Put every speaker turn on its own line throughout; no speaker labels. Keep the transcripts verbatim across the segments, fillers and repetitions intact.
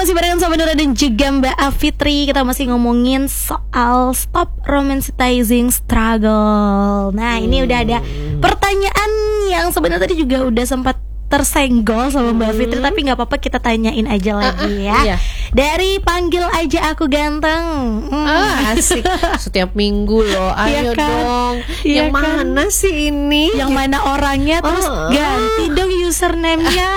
masih barengan sama Nura dan juga Mbak Afitri. Kita masih ngomongin soal stop romanticizing struggle. Nah, hmm. ini udah ada pertanyaan yang sebenarnya tadi juga udah sempat tersenggol sama Mbak hmm. Fitri, tapi nggak apa-apa, kita tanyain aja lagi uh, uh, ya. Iya. Dari Panggil Aja Aku Ganteng. Hmm.
Ah, asik. Setiap minggu loh. Ayo iya kan? dong. Iya yang kan? Mana sih ini?
Yang mana orangnya? Terus uh, ganti dong username-nya.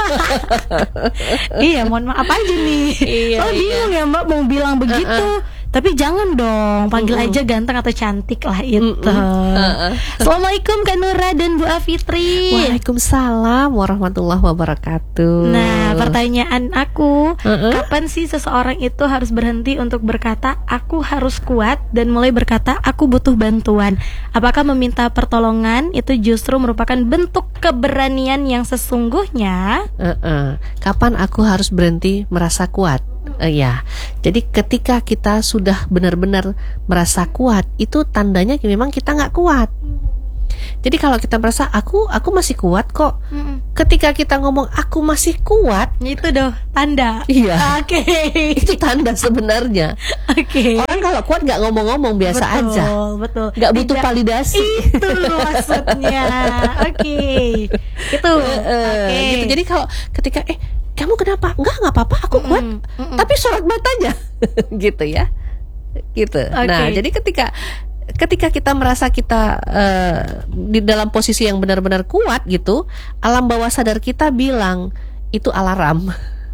Iya, mohon maaf aja nih. Iya, oh bingung iya. ya Mbak mau bilang begitu. Uh, uh. Tapi jangan dong, panggil uh-uh. aja ganteng atau cantik lah itu. Uh-uh. Uh-uh. Assalamualaikum Kak Nura dan Bu Afitri.
Waalaikumsalam warahmatullahi wabarakatuh.
Nah, pertanyaan aku, uh-uh. kapan sih seseorang itu harus berhenti untuk berkata aku harus kuat dan mulai berkata aku butuh bantuan? Apakah meminta pertolongan itu justru merupakan bentuk keberanian yang sesungguhnya?
Uh-uh. Kapan aku harus berhenti merasa kuat? Uh, ya, jadi ketika kita sudah benar-benar merasa kuat, itu tandanya memang kita nggak kuat. Jadi kalau kita merasa aku aku masih kuat kok, mm-mm. ketika kita ngomong aku masih kuat,
itu doh tanda.
Iya.
Oke. Okay.
Itu tanda sebenarnya.
Oke. Okay.
Orang kalau kuat nggak ngomong-ngomong biasa
betul,
aja.
Betul.
Nggak butuh Tidak, validasi.
Itu maksudnya. Oke. Okay. Itu.
Uh, uh, okay. Gitu. Jadi kalau ketika eh kamu kenapa? Enggak, enggak apa-apa, aku kuat. Mm, mm, mm. Tapi sorot matanya. Gitu ya. Gitu. Okay. Nah, jadi ketika ketika kita merasa kita uh, di dalam posisi yang benar-benar kuat gitu, alam bawah sadar kita bilang itu alarm.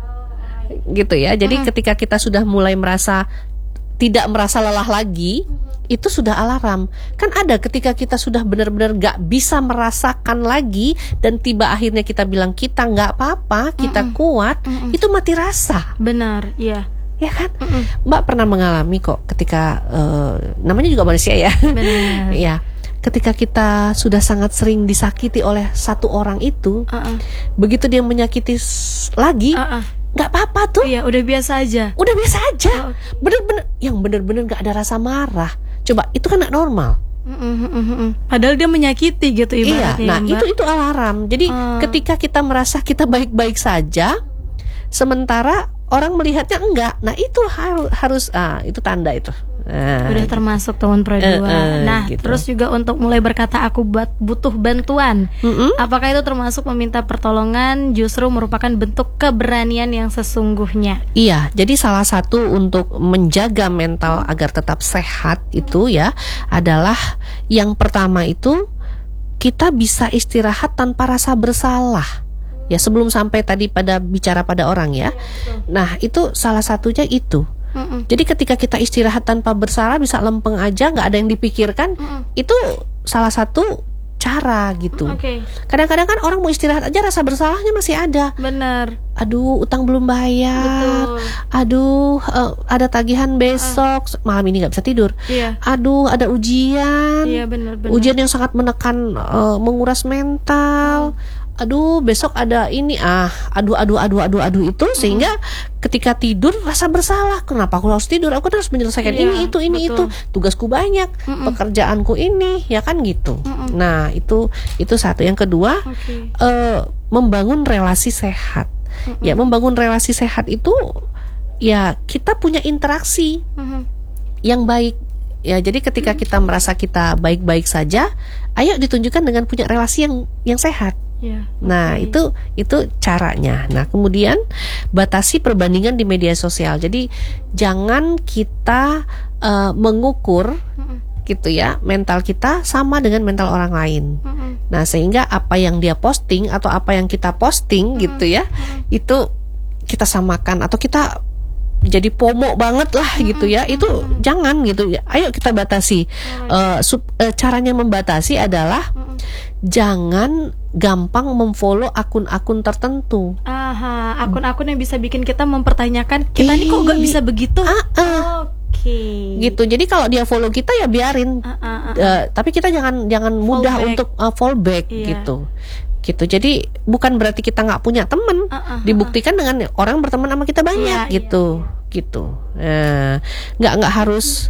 Gitu ya. Jadi mm. ketika kita sudah mulai merasa tidak merasa lelah lagi, itu sudah alarm. Kan ada ketika kita sudah benar-benar gak bisa merasakan lagi, dan tiba akhirnya kita bilang kita gak apa-apa, kita Mm-mm. kuat, Mm-mm. itu mati rasa.
Benar, iya.
Ya kan? Mm-mm. Mbak pernah mengalami kok ketika uh, namanya juga manusia ya.
Benar.
Ya, ketika kita sudah sangat sering disakiti oleh satu orang itu, uh-uh. begitu dia menyakiti s- lagi uh-uh. nggak apa-apa tuh.
Iya, udah biasa aja.
Udah biasa aja. Oh. Bener-bener, yang bener-bener nggak ada rasa marah. Coba itu kan nggak normal.
Mm-mm. Padahal dia menyakiti gitu ibaratnya.
Iya, nah
ya,
itu itu alarm. Jadi uh. ketika kita merasa kita baik-baik saja, sementara orang melihatnya enggak. Nah itu harus harus ah itu tanda itu. Nah,
udah termasuk tahun pro dua. Uh, uh, nah, gitu. Terus juga untuk mulai berkata aku butuh bantuan. Mm-hmm. Apakah itu termasuk meminta pertolongan justru merupakan bentuk keberanian yang sesungguhnya?
Iya, jadi salah satu untuk menjaga mental agar tetap sehat itu ya adalah yang pertama itu kita bisa istirahat tanpa rasa bersalah. Ya, sebelum sampai tadi pada bicara pada orang ya. Nah, itu salah satunya itu. Mm-mm. Jadi ketika kita istirahat tanpa bersalah, bisa lempeng aja, nggak ada yang dipikirkan, Mm-mm. itu salah satu cara gitu.
Okay.
Kadang-kadang kan orang mau istirahat aja rasa bersalahnya masih ada.
Benar.
Aduh, utang belum bayar.
Betul.
Aduh, uh, ada tagihan besok, uh. malam ini nggak bisa tidur.
Iya.
Aduh, ada ujian.
Iya, benar, benar.
Ujian yang sangat menekan, uh, menguras mental. Hmm. Aduh, besok ada ini ah, aduh, aduh, aduh, aduh, aduh itu mm. sehingga ketika tidur rasa bersalah. Kenapa aku harus tidur? Aku harus menyelesaikan iya, ini, itu, ini, betul. itu. Tugasku banyak, Mm-mm. pekerjaanku ini, ya kan gitu. Mm-mm. Nah, itu itu satu. Yang kedua, okay. uh, membangun relasi sehat. Mm-mm. Ya, membangun relasi sehat itu ya kita punya interaksi Mm-mm. yang baik. Ya, jadi ketika kita merasa kita baik-baik saja, ayo ditunjukkan dengan punya relasi yang yang sehat.
Ya,
nah
okay.
itu itu caranya. Nah kemudian batasi perbandingan di media sosial. Jadi jangan kita uh, mengukur mm-mm. gitu ya mental kita sama dengan mental orang lain. Mm-mm. Nah sehingga apa yang dia posting atau apa yang kita posting mm-mm. gitu ya mm-mm. itu kita samakan atau kita jadi pomo banget lah mm-hmm. gitu ya. Itu mm-hmm. jangan gitu ya. Ayo kita batasi. uh, sub, uh, Caranya membatasi adalah mm-hmm. jangan gampang memfollow akun-akun tertentu.
Aha, akun-akun yang bisa bikin kita mempertanyakan kita ini kok gak bisa begitu.
uh-uh.
Oke okay.
Gitu. Jadi kalau dia follow kita ya biarin. uh, uh, uh, uh. Uh, Tapi kita jangan jangan mudah untuk uh, fallback yeah. gitu. Gitu. Jadi bukan berarti kita nggak punya teman. Uh, uh, uh, Dibuktikan dengan orang berteman sama kita banyak yeah, gitu, yeah, yeah. gitu. Nah, nggak nggak harus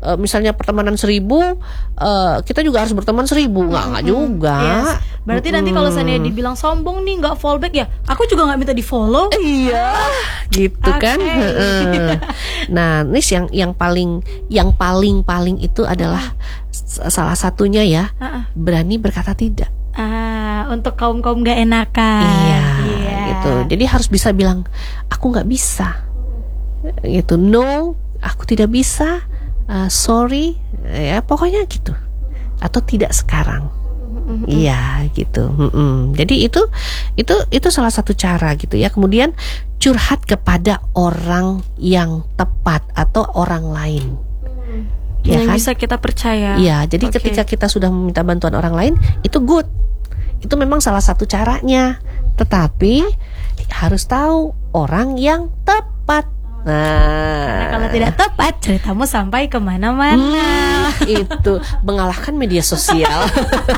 uh, misalnya pertemanan seribu, uh, kita juga harus berteman seribu, nggak nggak juga.
Yes. Berarti mm-hmm. nanti kalau saya dibilang sombong nih nggak follow back ya, aku juga nggak minta di follow.
Iya, gitu okay. kan. Nah, Nis yang yang paling yang paling paling itu adalah uh. salah satunya ya, uh-uh. berani berkata tidak.
Ah, untuk kaum kaum gak enakan.
Iya, iya, gitu. Jadi harus bisa bilang, aku nggak bisa. Gitu, no, aku tidak bisa. Uh, sorry, ya pokoknya gitu. Atau tidak sekarang. Iya, mm-hmm. gitu. Mm-mm. Jadi itu, itu, itu salah satu cara gitu ya. Kemudian curhat kepada orang yang tepat atau orang lain. Ya
yang
kan?
Bisa kita percaya.
Iya, jadi
okay.
ketika kita sudah meminta bantuan orang lain, itu good. Itu memang salah satu caranya. Tetapi harus tahu orang yang tepat. Nah,
karena kalau tidak tepat, ceritamu sampai kemana-mana.
Hmm, itu mengalahkan media sosial.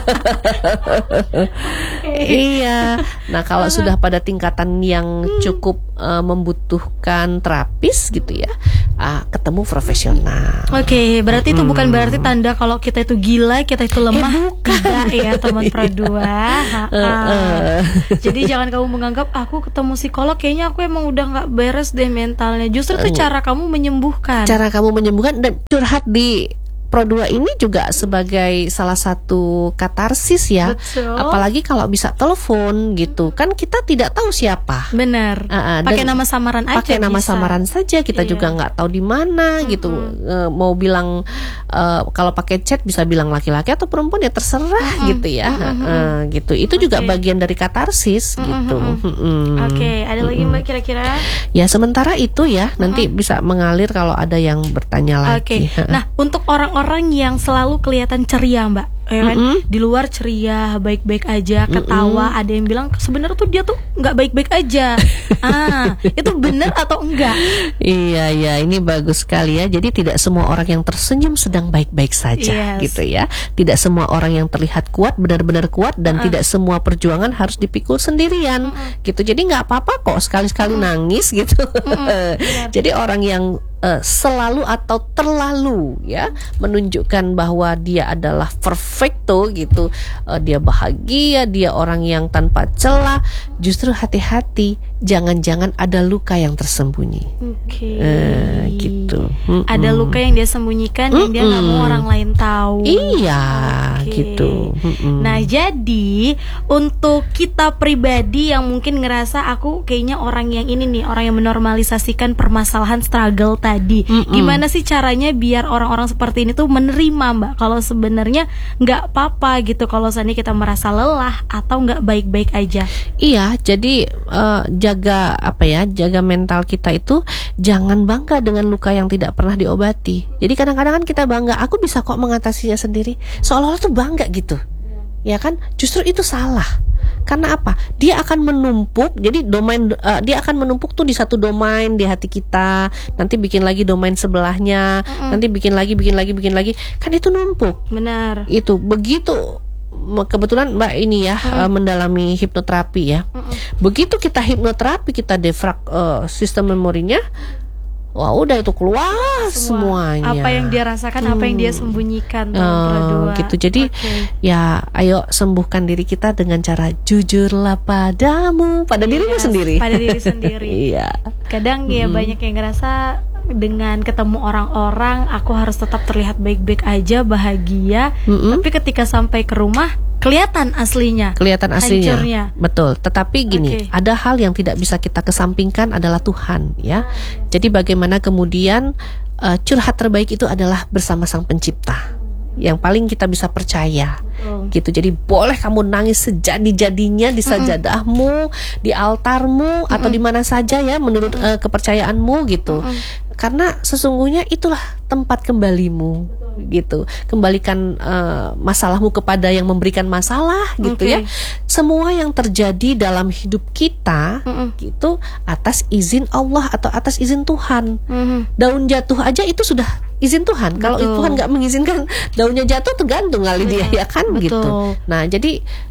Iya. Nah, kalau sudah pada tingkatan yang cukup uh, membutuhkan terapis gitu ya, uh, ketemu profesional.
Oke, okay, berarti itu hmm. bukan berarti tanda kalau kita itu gila, kita itu lemah. Eh,
bukan
ya, teman Produa. uh, uh. Jadi jangan kamu menganggap aku ketemu psikolog, kayaknya aku emang udah nggak beres deh mentalnya. Justru itu cara kamu menyembuhkan. Cara
kamu menyembuhkan dan curhat di Produa ini juga sebagai salah satu katarsis ya.
Betul.
Apalagi kalau bisa telepon gitu, kan kita tidak tahu siapa.
Benar.
Uh,
pakai nama samaran aja.
Pakai nama
bisa.
samaran saja. Kita iya. juga nggak tahu di mana mm-hmm. gitu. Uh, mau bilang uh, kalau pakai chat bisa bilang laki-laki atau perempuan ya terserah mm-hmm. gitu ya. Mm-hmm. Uh, gitu. Itu okay. juga bagian dari katarsis mm-hmm. gitu. Mm-hmm.
Oke. Okay. Ada lagi Mbak kira-kira?
Ya sementara itu ya. Nanti mm-hmm. bisa mengalir kalau ada yang bertanya lagi.
Oke. Okay. Nah untuk orang orang yang selalu kelihatan ceria Mbak, ya kan? Mm-hmm. Di luar ceria, baik-baik aja, ketawa. Mm-hmm. Ada yang bilang sebenarnya tuh dia tuh nggak baik-baik aja. Ah, itu benar atau enggak?
Iya iya, ini bagus sekali ya. Jadi tidak semua orang yang tersenyum sedang baik-baik saja, yes. gitu ya. Tidak semua orang yang terlihat kuat benar-benar kuat dan uh. tidak semua perjuangan harus dipikul sendirian, uh-uh. gitu. Jadi nggak apa-apa kok sekali-sekali uh-uh. nangis gitu. Uh-uh. Jadi orang yang Uh, selalu atau terlalu ya menunjukkan bahwa dia adalah perfecto gitu, uh, dia bahagia, dia orang yang tanpa celah, justru hati-hati, jangan-jangan ada luka yang tersembunyi.
Oke. Okay.
Uh, gitu. Mm-mm.
Ada luka yang dia sembunyikan Mm-mm. yang dia nggak mau orang lain tahu.
Iya, okay. gitu. Mm-mm.
Nah jadi untuk kita pribadi yang mungkin ngerasa aku kayaknya orang yang ini nih, orang yang menormalisasikan permasalahan struggle tadi. Mm-mm. Gimana sih caranya biar orang-orang seperti ini tuh menerima Mbak kalau sebenarnya nggak apa-apa gitu kalau seandainya kita merasa lelah atau nggak baik-baik aja.
Iya, jadi uh, jaga apa ya, jaga mental kita itu jangan bangga dengan luka yang tidak pernah diobati. Jadi kadang-kadang kan kita bangga, aku bisa kok mengatasinya sendiri, seolah-olah tuh bangga gitu, ya kan? Justru itu salah. Karena apa? Dia akan menumpuk. Jadi domain uh, dia akan menumpuk tuh di satu domain di hati kita. Nanti bikin lagi domain sebelahnya. Mm-mm. Nanti bikin lagi, bikin lagi, bikin lagi. Kan itu numpuk.
Benar.
Itu begitu. Kebetulan Mbak ini ya uh, mendalami hipnoterapi ya. Mm-mm. Begitu kita hipnoterapi, kita defrag uh, sistem memorinya. Wah udah itu keluar semua. semuanya.
Apa yang dia rasakan, hmm. apa yang dia sembunyikan.
Oh, gitu. Jadi okay. ya ayo sembuhkan diri kita dengan cara jujurlah padamu, pada yes, dirimu sendiri.
Pada diri sendiri.
Iya.
Kadang hmm. ya banyak yang ngerasa dengan ketemu orang-orang aku harus tetap terlihat baik-baik aja, bahagia. Mm-hmm. Tapi ketika sampai ke rumah kelihatan aslinya. Kelihatan aslinya. Hancurnya.
Betul. Tetapi gini, okay. ada hal yang tidak bisa kita kesampingkan adalah Tuhan, ya. Ah, ya. Jadi bagaimana kemudian uh, curhat terbaik itu adalah bersama Sang Pencipta. Yang paling kita bisa percaya. Betul. Gitu. Jadi boleh kamu nangis sejadi-jadinya di sajadahmu, mm-hmm. di altarmu, mm-hmm. atau di mana saja ya menurut mm-hmm. uh, kepercayaanmu gitu. Mm-hmm. Karena sesungguhnya itulah tempat kembalimu. Gitu, kembalikan uh, masalahmu kepada yang memberikan masalah, gitu okay. ya. Semua yang terjadi dalam hidup kita, mm-mm. gitu, atas izin Allah atau atas izin Tuhan. Mm-hmm. Daun jatuh aja itu sudah izin Tuhan. Kalau Tuhan nggak mengizinkan daunnya jatuh, tergantung kali dia, ya kan, betul. Gitu. Nah, jadi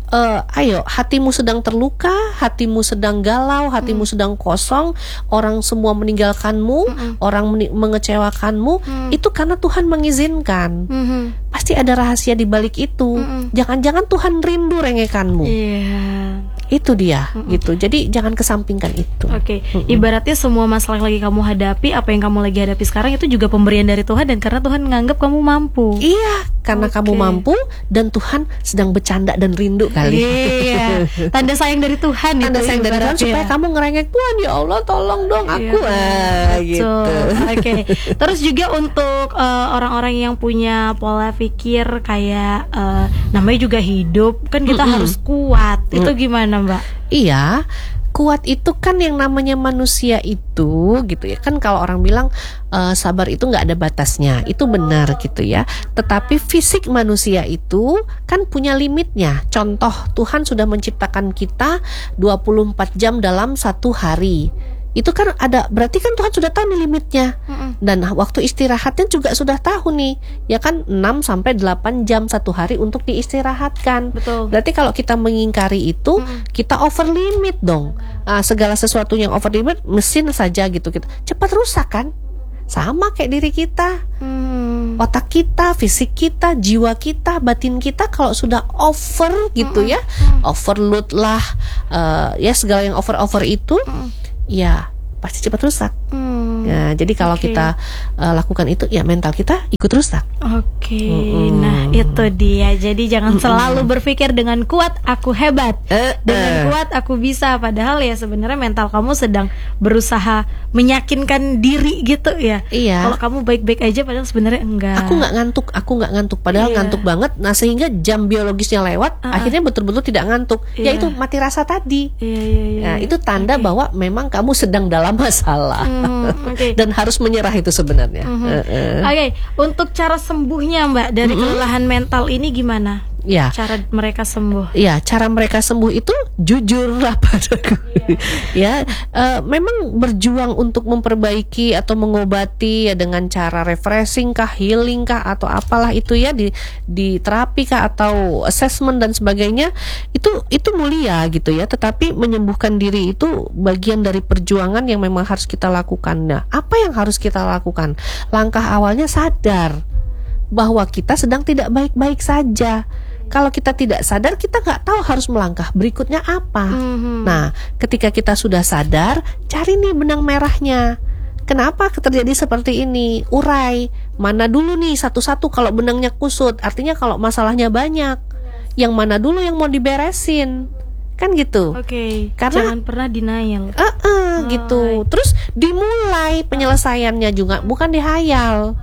uh, ayo, hatimu sedang terluka, hatimu sedang galau, hatimu mm. sedang kosong, orang semua meninggalkanmu, mm-mm. orang meni- mengecewakanmu, mm. itu karena Tuhan mengizinkan. Mm-hmm. Pasti ada rahasia di balik itu. Mm-mm. Jangan-jangan Tuhan rindu rengekanmu. Yeah. Itu dia, mm-mm. gitu. Jadi jangan kesampingkan itu.
Oke, okay. Ibaratnya semua masalah yang lagi kamu hadapi, apa yang kamu lagi hadapi sekarang itu juga pemberian dari Tuhan, dan karena Tuhan menganggap kamu mampu.
Iya, karena okay. kamu mampu dan Tuhan sedang bercanda dan rindu kali.
Iya, tanda sayang dari Tuhan.
Tanda sayang dari Tuhan supaya kamu ngerengek, Tuhan ya Allah tolong dong aku. Iya, ah, gitu.
Oke. Okay. Terus juga untuk uh, orang-orang yang punya pola pikir kayak uh, namanya juga hidup, kan kita mm-mm. harus kuat. Itu mm. gimana, Mbak?
Iya, kuat itu kan yang namanya manusia itu gitu ya. Kan kalau orang bilang uh, sabar itu nggak ada batasnya, itu benar gitu ya. Tetapi fisik manusia itu kan punya limitnya. Contoh, Tuhan sudah menciptakan kita dua puluh empat jam dalam satu hari. Itu kan ada, berarti kan Tuhan sudah tahu nih limitnya. Mm-mm. Dan waktu istirahatnya juga sudah tahu nih, ya kan enam sampai delapan jam satu hari untuk diistirahatkan.
Betul.
Berarti kalau kita mengingkari itu, mm. kita over limit dong. Nah, segala sesuatu yang over limit, mesin saja gitu gitu, cepat rusak kan? Sama kayak diri kita, mm. otak kita, fisik kita, jiwa kita, batin kita kalau sudah over gitu mm-mm. ya, overload lah, uh, ya segala yang over-over itu. Mm. Ya pasti cepat rusak. Hmm. Ya, jadi kalau okay. kita uh, lakukan itu, ya mental kita ikut rusak.
Oke, okay. mm-hmm. Nah itu dia. Jadi jangan mm-hmm. selalu berpikir dengan kuat aku hebat, uh, uh. dengan kuat aku bisa. Padahal ya sebenarnya mental kamu sedang berusaha meyakinkan diri gitu ya. Iya. Kalau kamu baik-baik aja, padahal sebenarnya enggak.
Aku nggak ngantuk, aku nggak ngantuk. Padahal yeah. ngantuk banget. Nah sehingga jam biologisnya lewat, uh-uh. akhirnya betul-betul tidak ngantuk. Yeah. Yaitu mati rasa tadi. Yeah, yeah, yeah. Nah itu tanda okay. bahwa memang kamu sedang dalam masalah. Mm, okay. Dan harus menyerah itu sebenarnya. Mm-hmm. uh-uh.
Oke, okay. Untuk cara sembuhnya Mbak dari mm-hmm. kelelahan mental ini gimana?
Ya.
Cara mereka sembuh.
Ya, cara mereka sembuh itu jujurlah padaku. Yeah. ya, uh, memang berjuang untuk memperbaiki atau mengobati ya dengan cara refreshing kah, healing kah, atau apalah itu ya, di di terapi kah atau assessment dan sebagainya. Itu itu mulia gitu ya. Tetapi menyembuhkan diri itu bagian dari perjuangan yang memang harus kita lakukan. Nah, apa yang harus kita lakukan? Langkah awalnya sadar bahwa kita sedang tidak baik-baik saja. Kalau kita tidak sadar, kita nggak tahu harus melangkah berikutnya apa. Mm-hmm. Nah, ketika kita sudah sadar, cari nih benang merahnya. Kenapa terjadi seperti ini? Urai. Mana dulu nih satu-satu kalau benangnya kusut. Artinya kalau masalahnya banyak, yang mana dulu yang mau diberesin? Kan gitu.
Oke. Okay. Karena jangan pernah denial.
Uh, uh, oh, gitu. Terus dimulai penyelesaiannya juga, bukan dihayal.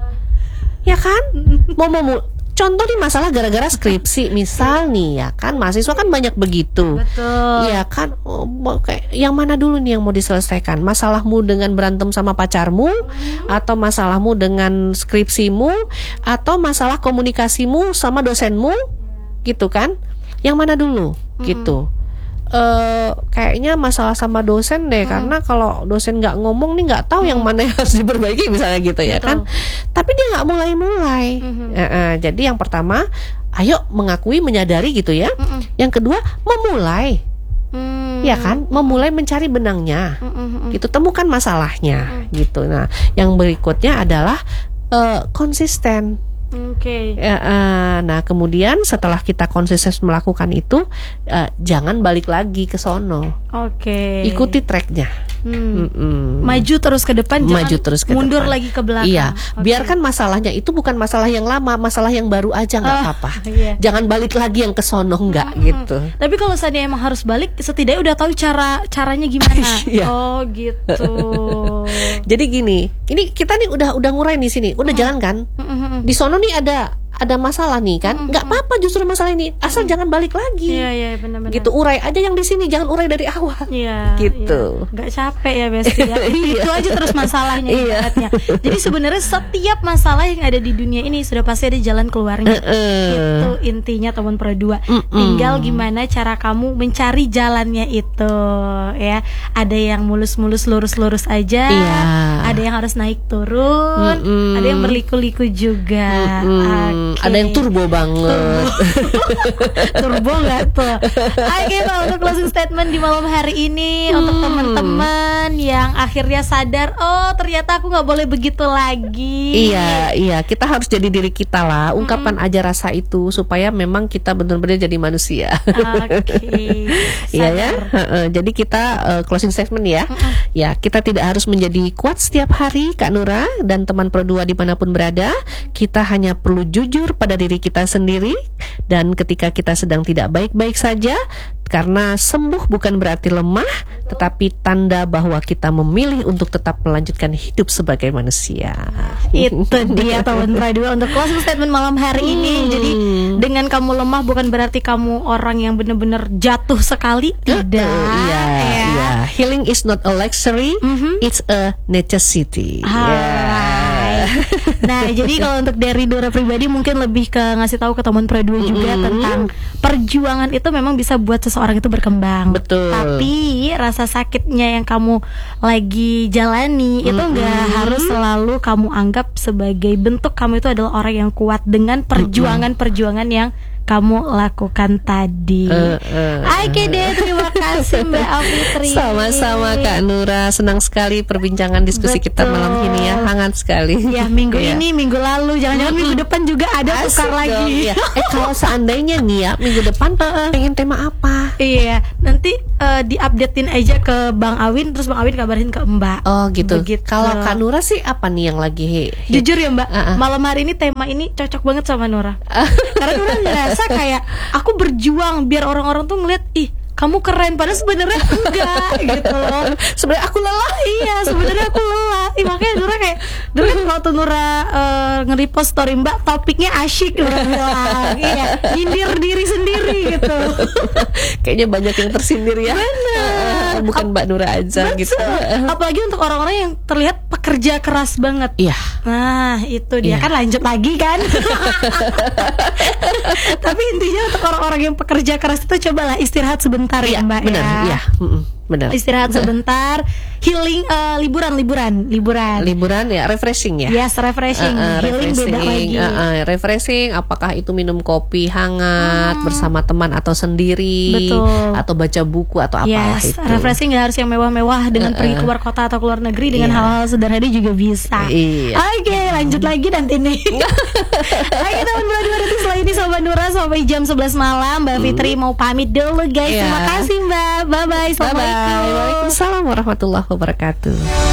Ya kan? Mau mau contoh nih masalah gara-gara skripsi misal nih ya kan, mahasiswa kan banyak begitu.
Betul.
Ya kan, oh, kayak yang mana dulu nih yang mau diselesaikan? Masalahmu dengan berantem sama pacarmu, atau masalahmu dengan skripsimu, atau masalah komunikasimu sama dosenmu, gitu kan? Yang mana dulu? Mm-hmm. Gitu. Uh, kayaknya masalah sama dosen deh, hmm. karena kalau dosen nggak ngomong nih nggak tahu hmm. yang mana yang harus diperbaiki misalnya gitu ya. Betul. Kan, tapi dia nggak mulai-mulai. Hmm. Uh, uh, jadi yang pertama, ayo mengakui, menyadari gitu ya. Hmm. Yang kedua, memulai, hmm. ya kan, memulai mencari benangnya, hmm. gitu, temukan masalahnya, hmm. gitu. Nah, yang berikutnya adalah uh, konsisten.
Oke. Okay.
Ya, uh, nah kemudian setelah kita konsisten melakukan itu, uh, jangan balik lagi ke sono.
Oke. Okay.
Ikuti tracknya.
Hmm. Maju terus ke depan, jangan
maju terus ke
mundur
depan.
lagi ke belakang.
Iya.
Okay.
Biarkan masalahnya itu bukan masalah yang lama, masalah yang baru aja nggak oh, apa-apa. Iya. Jangan balik lagi yang ke sono, nggak hmm. gitu.
Tapi kalau saya emang harus balik, setidaknya udah tahu cara caranya gimana.
Iya.
Oh gitu.
Jadi gini, ini kita nih udah udah ngurai di sini, udah hmm. jalan kan? Hmm. Di sono nih ada ada masalah nih kan, nggak mm-hmm. apa-apa justru masalah ini, asal mm-hmm. jangan balik lagi.
Iya iya benar-benar.
Gitu, urai aja yang di sini, jangan urai dari awal.
Iya.
Gitu.
Nggak capek ya Besti ya. Itu aja terus masalahnya. Ibaratnya. Jadi sebenarnya setiap masalah yang ada di dunia ini sudah pasti ada jalan keluarnya. Uh-uh. Itu intinya teman Pro dua. Uh-uh. Tinggal gimana cara kamu mencari jalannya itu ya. Ada yang mulus-mulus lurus-lurus aja.
Iya.
Ada yang harus naik turun. Uh-uh. Ada yang berliku-liku juga.
Uh-uh.
Okay.
Ada yang turbo banget.
Turbo nggak tuh? Oke, Pak, untuk closing statement di malam hari ini hmm. untuk teman-teman yang akhirnya sadar, oh ternyata aku nggak boleh begitu lagi.
Iya, iya, kita harus jadi diri kita lah. Ungkapkan hmm. aja rasa itu supaya memang kita benar-benar jadi manusia.
Oke. Okay.
Iya ya. Jadi kita uh, closing statement ya. Hmm. Ya, kita tidak harus menjadi kuat setiap hari, Kak Nura dan teman Pro dua dimanapun berada. Kita hanya perlu jujur pada diri kita sendiri, dan ketika kita sedang tidak baik-baik saja, karena sembuh bukan berarti lemah, tetapi tanda bahwa kita memilih untuk tetap melanjutkan hidup sebagai manusia.
Itu dia teman Pro dua untuk closing statement malam hari hmm. ini. Jadi dengan kamu lemah bukan berarti kamu orang yang benar-benar jatuh sekali. Tidak.
Uh, iya, ya. iya. Healing is not a luxury, mm-hmm. it's a necessity.
Ah. Yeah. Nah, jadi kalau untuk dari Nura pribadi mungkin lebih ke ngasih tahu ke teman Pro dua juga mm-hmm. tentang perjuangan itu memang bisa buat seseorang itu berkembang.
Betul.
Tapi rasa sakitnya yang kamu lagi jalani mm-hmm. itu nggak harus selalu kamu anggap sebagai bentuk kamu itu adalah orang yang kuat dengan perjuangan-perjuangan yang kamu lakukan tadi. Uh, uh, Oke deh, terima kasih Mbak Afitri.
Sama-sama Kak Nura, senang sekali perbincangan diskusi Betul. kita malam ini ya, hangat sekali.
Ya minggu yeah. ini, minggu lalu, jangan-jangan minggu depan juga ada Asik tukar lagi.
Ya. Eh kalau seandainya nih ya minggu depan uh, pengen tema apa?
Iya, nanti uh, diupdatein aja ke Bang Awin, terus Bang Awin kabarin ke Mbak.
Oh gitu.
Begitu.
Kalau Kak Nura sih apa nih yang lagi hit?
Jujur ya Mbak, uh-uh. malam hari ini tema ini cocok banget sama Nura. Karena Nura ngerasa kayak aku berjuang biar orang-orang tuh ngeliat, ih kamu keren, padahal sebenarnya enggak gitu loh.
Sebenarnya aku lelah.
Iya, sebenarnya aku lelah. Ih, makanya Nura kayak dulu kan waktu Nura uh, nge-repost story Mbak, topiknya asyik Nura bilang. Iya, nyindir diri sendiri gitu.
Kayaknya banyak yang tersindir ya.
Benar.
Bukan Mbak Nura aja. Betul. Gitu.
Apalagi untuk orang-orang yang terlihat pekerja keras banget.
Iya.
Nah, itu dia. Iya. Kan lanjut lagi kan. Tapi intinya untuk orang-orang yang pekerja keras itu cobalah istirahat sebentar. Bentar ya, ya Mbak
benar,
ya.
Iya, benar.
Istirahat sebentar, healing, uh, liburan, liburan, liburan.
Liburan ya, refreshing ya.
Yes, refreshing. Uh, uh, healing beda lagi.
Uh, uh, refreshing, apakah itu minum kopi hangat hmm. bersama teman atau sendiri, Betul. atau baca buku atau apa
yes,
itu.
Refreshing nggak harus yang mewah-mewah dengan uh, uh. pergi keluar kota atau keluar negeri, dengan iya. hal-hal sederhana juga bisa.
Iya.
Oke, okay, lanjut lagi nanti nih. Oke, teman berdua nanti setelah ini sama Nura sampai jam sebelas malam. Mbak Fitri hmm. mau pamit dulu guys. Yeah. Terima kasih Mbak. Bye bye. Assalamualaikum.
Waalaikumsalam warahmatullahi wabarakatuh.